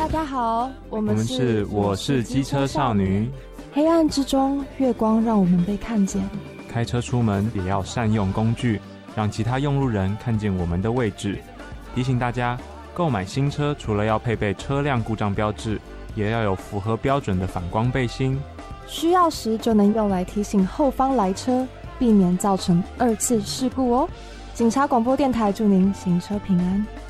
大家好，我们是机车少女。 黑暗之中，月光让我们被看见。 开车出门也要善用工具，让其他用路人看见我们的位置。提醒大家，购买新车除了要配备车辆故障标志，也要有符合标准的反光背心。 需要时就能用来提醒后方来车，避免造成2次事故哦。警察广播电台祝您行车平安。